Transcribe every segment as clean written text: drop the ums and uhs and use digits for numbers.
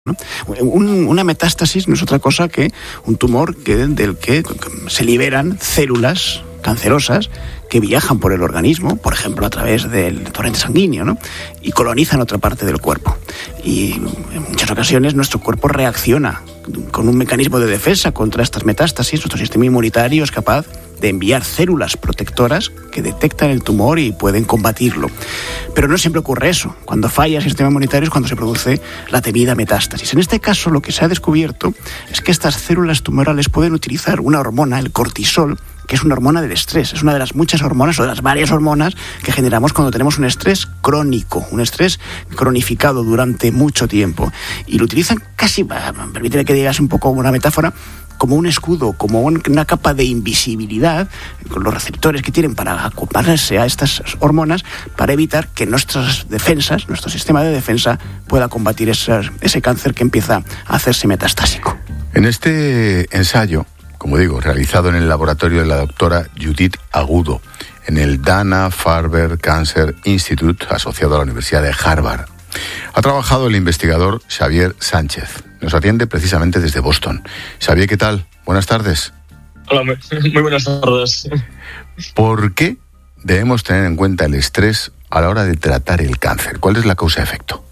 ¿no? Una metástasis no es otra cosa que un tumor del que se liberan células cancerosas que viajan por el organismo, por ejemplo, a través del torrente sanguíneo, ¿no? Y colonizan otra parte del cuerpo. Y en muchas ocasiones nuestro cuerpo reacciona con un mecanismo de defensa contra estas metástasis. Nuestro sistema inmunitario es capaz de enviar células protectoras que detectan el tumor y pueden combatirlo. Pero no siempre ocurre eso. Cuando falla el sistema inmunitario es cuando se produce la temida metástasis. En este caso, lo que se ha descubierto es que estas células tumorales pueden utilizar una hormona, el cortisol, que es una hormona del estrés. Es una de las muchas hormonas o de las varias hormonas que generamos cuando tenemos un estrés crónico, un estrés cronificado durante mucho tiempo. Y lo utilizan casi, permíteme que digas un poco una metáfora, como un escudo, como una capa de invisibilidad, con los receptores que tienen para acoplarse a estas hormonas, para evitar que nuestras defensas, nuestro sistema de defensa, pueda combatir ese cáncer que empieza a hacerse metastásico. En este ensayo, como digo, realizado en el laboratorio de la doctora Judith Agudo, en el Dana-Farber Cancer Institute, asociado a la Universidad de Harvard, ha trabajado el investigador Xavier Sánchez. Nos atiende precisamente desde Boston. Xavier, ¿qué tal? Buenas tardes. Hola, muy buenas tardes. ¿Por qué debemos tener en cuenta el estrés a la hora de tratar el cáncer? ¿Cuál es la causa-efecto?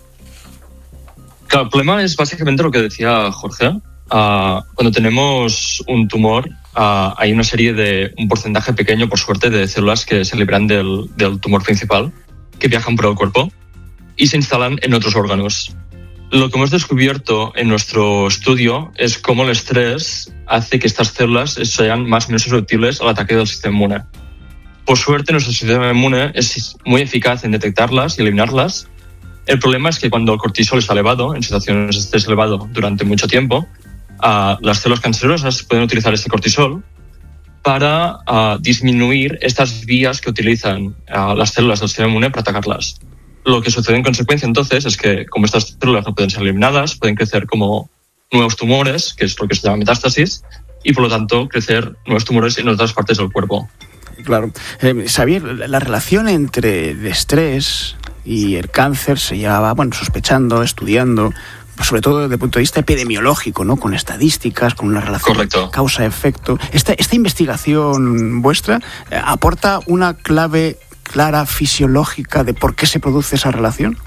Claro, el problema es básicamente lo que decía Jorge. Cuando tenemos un tumor, hay una serie de un porcentaje pequeño, por suerte, de células que se liberan del tumor principal, que viajan por el cuerpo y se instalan en otros órganos. Lo que hemos descubierto en nuestro estudio es cómo el estrés hace que estas células sean más o menos susceptibles al ataque del sistema inmune. Por suerte, nuestro sistema inmune es muy eficaz en detectarlas y eliminarlas. El problema es que cuando el cortisol está elevado, en situaciones de estrés elevado durante mucho tiempo, las células cancerosas pueden utilizar este cortisol para disminuir estas vías que utilizan las células del sistema inmune para atacarlas. Lo que sucede en consecuencia entonces es que, como estas células no pueden ser eliminadas, pueden crecer como nuevos tumores, que es lo que se llama metástasis, y por lo tanto crecer nuevos tumores en otras partes del cuerpo. Claro. Xavier, la relación entre el estrés y el cáncer se llevaba, sospechando, estudiando, sobre todo desde el punto de vista epidemiológico, ¿no? Con estadísticas, con una relación causa-efecto. Esta investigación vuestra aporta una clave clara, fisiológica, de por qué se produce esa relación.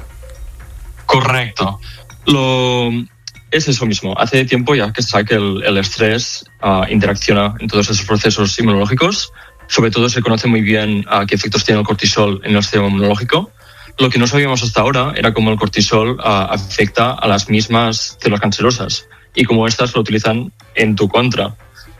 Correcto. Es eso mismo. Hace tiempo ya que se sabe que el estrés interacciona en todos esos procesos inmunológicos. Sobre todo se conoce muy bien qué efectos tiene el cortisol en el sistema inmunológico. Lo que no sabíamos hasta ahora era cómo el cortisol afecta a las mismas células cancerosas y cómo estas lo utilizan en tu contra.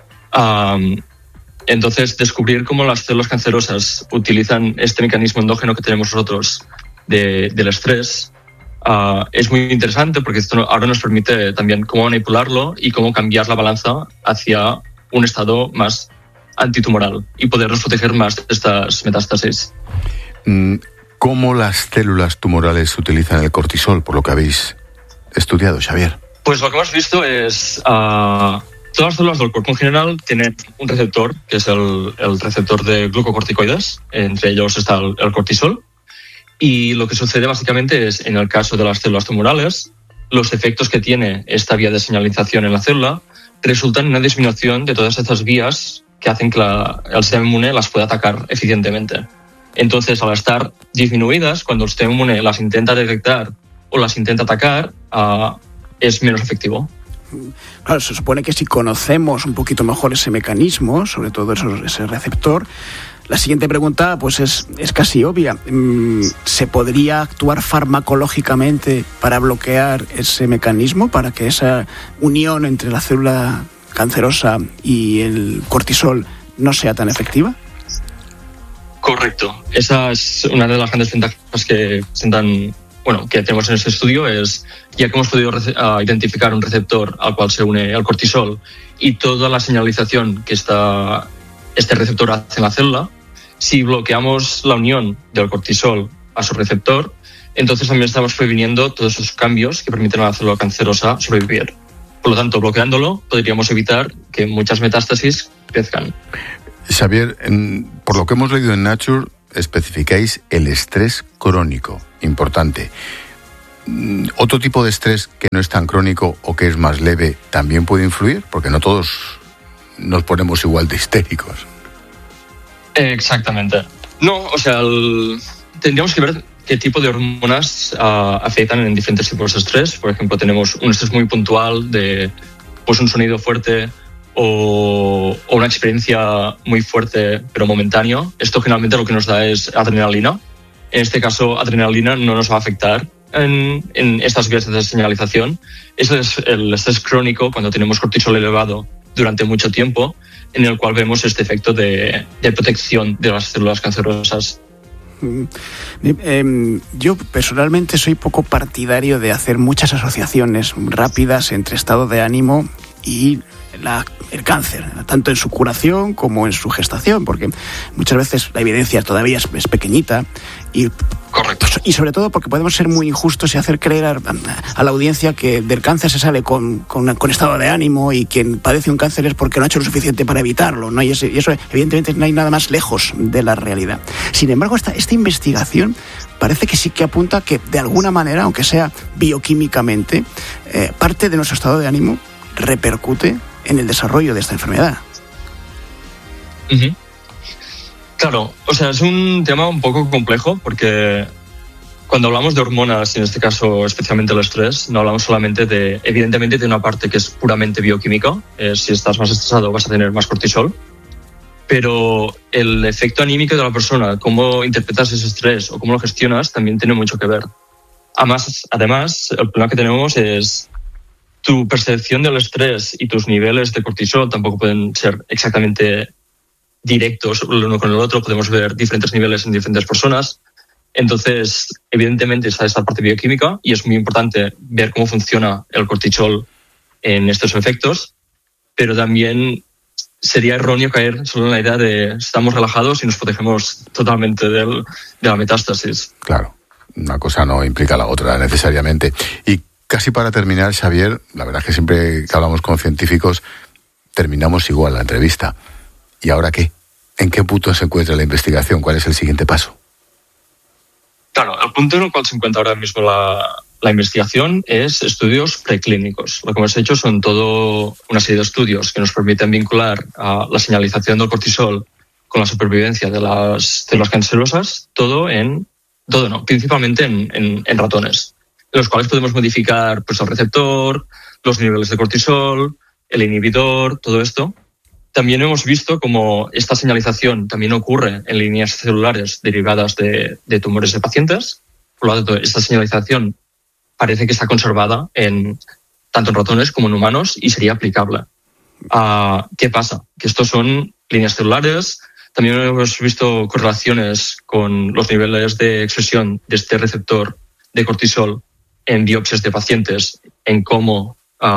Entonces, descubrir cómo las células cancerosas utilizan este mecanismo endógeno que tenemos nosotros del estrés es muy interesante, porque esto ahora nos permite también cómo manipularlo y cómo cambiar la balanza hacia un estado más antitumoral y podernos proteger más de estas metástasis. ¿Cómo las células tumorales utilizan el cortisol, por lo que habéis estudiado, Xavier? Pues lo que hemos visto es todas las células del cuerpo en general tienen un receptor, que es el receptor de glucocorticoides. Entre ellos está el cortisol. Y lo que sucede básicamente es, en el caso de las células tumorales, los efectos que tiene esta vía de señalización en la célula resultan en una disminución de todas estas vías que hacen que el sistema inmune las pueda atacar eficientemente. Entonces, al estar disminuidas, cuando el sistema inmune las intenta detectar o las intenta atacar, es menos efectivo. Claro, se supone que si conocemos un poquito mejor ese mecanismo, sobre todo ese receptor, la siguiente pregunta pues es casi obvia. ¿Se podría actuar farmacológicamente para bloquear ese mecanismo, para que esa unión entre la célula cancerosa y el cortisol no sea tan efectiva? Correcto. Esa es una de las grandes ventajas que tenemos en este estudio, es ya que hemos podido identificar un receptor al cual se une el cortisol y toda la señalización que este receptor hace en la célula. Si bloqueamos la unión del cortisol a su receptor, entonces también estamos previniendo todos esos cambios que permiten a la célula cancerosa sobrevivir. Por lo tanto, bloqueándolo, podríamos evitar que muchas metástasis crezcan. Xavier, por lo que hemos leído en Nature, especificáis el estrés crónico, importante. ¿Otro tipo de estrés que no es tan crónico o que es más leve también puede influir? Porque no todos nos ponemos igual de histéricos. Exactamente. No, o sea, tendríamos que ver qué tipo de hormonas afectan en diferentes tipos de estrés. Por ejemplo, tenemos un estrés muy puntual de pues un sonido fuerte o una experiencia muy fuerte pero momentáneo. Esto generalmente lo que nos da es adrenalina. En este caso, adrenalina no nos va a afectar en estas vías de señalización. Eso es el estrés crónico, cuando tenemos cortisol elevado durante mucho tiempo, en el cual vemos este efecto de protección de las células cancerosas. Yo personalmente soy poco partidario de hacer muchas asociaciones rápidas entre estado de ánimo y el cáncer, tanto en su curación como en su gestación, porque muchas veces la evidencia todavía es pequeñita y, correcto, y sobre todo porque podemos ser muy injustos y hacer creer a la audiencia que del cáncer se sale con estado de ánimo, y quien padece un cáncer es porque no ha hecho lo suficiente para evitarlo, ¿no? Y eso evidentemente no hay nada más lejos de la realidad. Sin embargo, esta investigación parece que sí que apunta que de alguna manera, aunque sea bioquímicamente, parte de nuestro estado de ánimo repercute en el desarrollo de esta enfermedad. Uh-huh. Claro, o sea, es un tema un poco complejo porque cuando hablamos de hormonas, en este caso especialmente el estrés, no hablamos solamente evidentemente de una parte que es puramente bioquímica. Si estás más estresado vas a tener más cortisol, pero el efecto anímico de la persona, cómo interpretas ese estrés o cómo lo gestionas, también tiene mucho que ver. Además, el problema que tenemos es tu percepción del estrés y tus niveles de cortisol tampoco pueden ser exactamente directos el uno con el otro. Podemos ver diferentes niveles en diferentes personas. Entonces, evidentemente está esta parte bioquímica y es muy importante ver cómo funciona el cortisol en estos efectos, pero también sería erróneo caer solo en la idea de estamos relajados y nos protegemos totalmente de la metástasis. Claro, una cosa no implica la otra necesariamente. Y casi para terminar, Xavier, la verdad es que siempre que hablamos con científicos terminamos igual la entrevista. ¿Y ahora qué? ¿En qué punto se encuentra la investigación? ¿Cuál es el siguiente paso? Claro, el punto en el cual se encuentra ahora mismo la investigación es estudios preclínicos. Lo que hemos hecho son todo una serie de estudios que nos permiten vincular a la señalización del cortisol con la supervivencia de las células cancerosas, principalmente en ratones, en los cuales podemos modificar pues, el receptor, los niveles de cortisol, el inhibidor, todo esto. También hemos visto cómo esta señalización también ocurre en líneas celulares derivadas de tumores de pacientes. Por lo tanto, esta señalización parece que está conservada tanto en ratones como en humanos y sería aplicable. ¿Qué pasa? Que estos son líneas celulares. También hemos visto correlaciones con los niveles de expresión de este receptor de cortisol en biopsias de pacientes, en cómo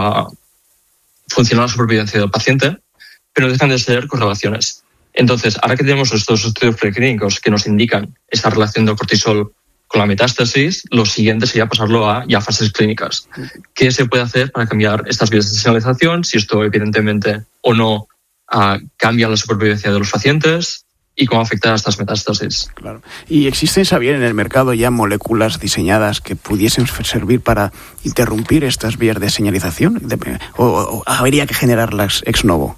funciona la supervivencia del paciente, pero no dejan de ser correlaciones. Entonces, ahora que tenemos estos estudios preclínicos que nos indican esta relación del cortisol con la metástasis, lo siguiente sería pasarlo a ya fases clínicas. ¿Qué se puede hacer para cambiar estas vías de señalización? Si esto evidentemente o no cambia la supervivencia de los pacientes y cómo afecta a estas metástasis. Claro. ¿Y existen, Xavier, en el mercado ya moléculas diseñadas que pudiesen servir para interrumpir estas vías de señalización? ¿O habría que generarlas ex novo?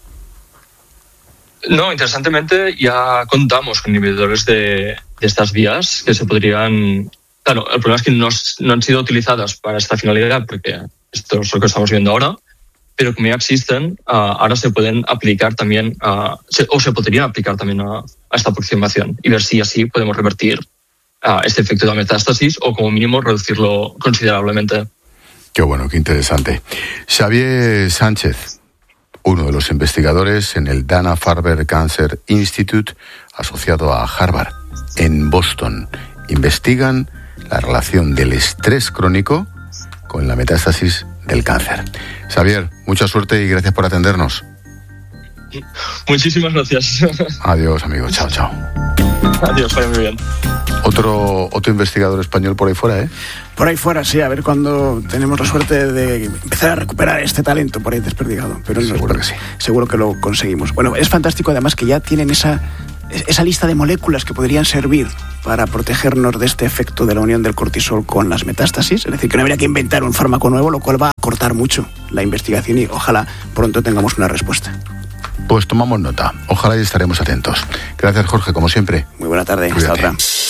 No, interesantemente ya contamos con inhibidores de estas vías que se podrían... Claro, el problema es que no han sido utilizadas para esta finalidad, porque esto es lo que estamos viendo ahora, pero como ya existen, ahora se pueden aplicar también, se podrían aplicar también a esta aproximación y ver si así podemos revertir este efecto de la metástasis o como mínimo reducirlo considerablemente. Qué bueno, qué interesante. Xavier Sánchez, uno de los investigadores en el Dana-Farber Cancer Institute, asociado a Harvard, en Boston. Investigan la relación del estrés crónico con la metástasis del cáncer. Xavier, mucha suerte y gracias por atendernos. Muchísimas gracias. Adiós, amigo. Chao, chao. Adiós, vaya muy bien. Otro investigador español por ahí fuera, ¿eh? Por ahí fuera, sí, a ver cuándo tenemos la suerte de empezar a recuperar este talento por ahí desperdigado. Pero seguro que sí. Seguro que lo conseguimos. Bueno, es fantástico además que ya tienen esa esa lista de moléculas que podrían servir para protegernos de este efecto de la unión del cortisol con las metástasis. Es decir, que no habría que inventar un fármaco nuevo, lo cual va a cortar mucho la investigación y ojalá pronto tengamos una respuesta. Pues tomamos nota. Ojalá y estaremos atentos. Gracias, Jorge, como siempre. Muy buena tarde. Cuídate. Hasta otra.